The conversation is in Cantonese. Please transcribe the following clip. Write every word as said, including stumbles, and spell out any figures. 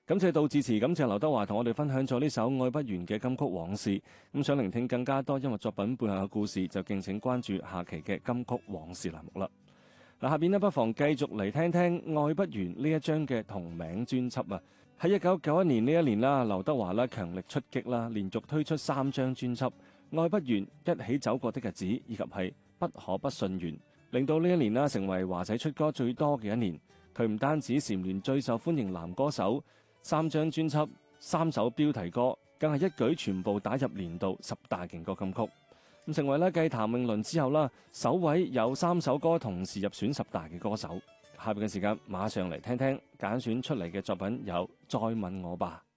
感謝杜自持，感謝劉德華同我哋分享咗呢首《愛不完》嘅金曲往事。咁想聆聽更加多音樂作品背後嘅故事，就敬請關注下期嘅金曲往事欄目啦。嗱，下邊呢，不妨繼續嚟聽聽《愛不完》呢一張嘅同名專輯啊。喺一九九一年呢一年啦，劉德華啦強力出擊啦，連續推出三張專輯《愛不完》、一起走過的日子以及係不可不信緣，令到呢一年啦成為華仔出歌最多嘅一年。佢唔單止蟬聯最受歡迎男歌手，三張專輯、三首標題歌，更係一舉全部打入年度十大勁歌金曲，咁成為咧繼譚詠麟之後啦，首位有三首歌同時入選十大嘅歌手。下邊嘅時間馬上嚟聽聽揀選出嚟嘅作品有《再吻我吧》。